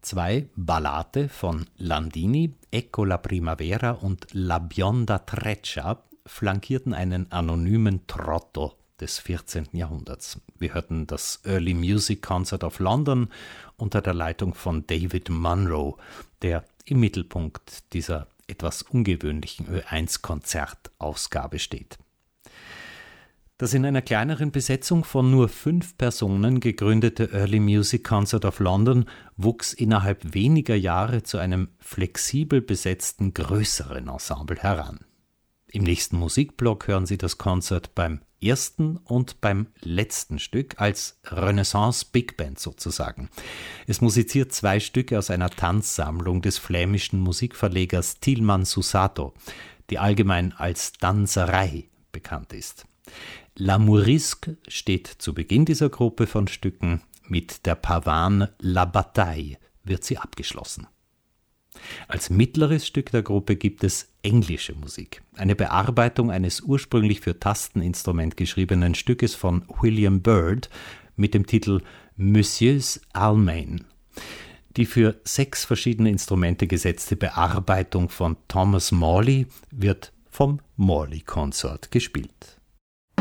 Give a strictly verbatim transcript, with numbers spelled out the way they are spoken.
Zwei Ballate von Landini, Ecco la primavera und La bionda treccia, flankierten einen anonymen Trotto des vierzehnten Jahrhunderts. Wir hörten das Early Music Concert of London unter der Leitung von David Munro, der im Mittelpunkt dieser etwas ungewöhnlichen Ö eins Konzertausgabe steht. Das in einer kleineren Besetzung von nur fünf Personen gegründete Early Music Concert of London wuchs innerhalb weniger Jahre zu einem flexibel besetzten größeren Ensemble heran. Im nächsten Musikblock hören Sie das Konzert beim ersten und beim letzten Stück als Renaissance Big Band sozusagen. Es musiziert zwei Stücke aus einer Tanzsammlung des flämischen Musikverlegers Tilman Susato, die allgemein als Danserei bekannt ist. La Mourisque steht zu Beginn dieser Gruppe von Stücken, mit der Pavane La Bataille wird sie abgeschlossen. Als mittleres Stück der Gruppe gibt es englische Musik, eine Bearbeitung eines ursprünglich für Tasteninstrument geschriebenen Stückes von William Byrd mit dem Titel Monsieur's Almain. Die für sechs verschiedene Instrumente gesetzte Bearbeitung von Thomas Morley wird vom Morley Consort gespielt.